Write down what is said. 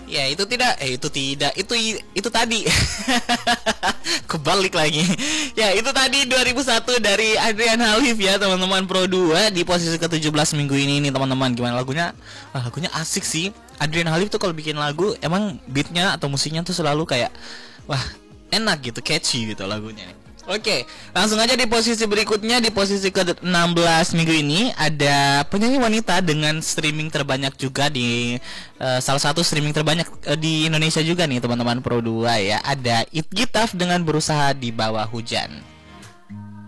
Ya itu tadi. Kebalik lagi. Ya itu tadi 2001 dari Adrian Halif ya teman-teman, Pro 2 di posisi ke-17 minggu ini nih teman-teman. Gimana lagunya? Lagunya asik sih. Adrian Halif tuh kalau bikin lagu emang beatnya atau musiknya tuh selalu kayak wah enak gitu, catchy gitu lagunya nih. Oke, langsung aja di posisi berikutnya, di posisi ke-16 minggu ini ada penyanyi wanita dengan streaming terbanyak juga di salah satu streaming terbanyak di Indonesia juga nih teman-teman Pro 2 ya. Ada It Gitaf dengan Berusaha di Bawah Hujan.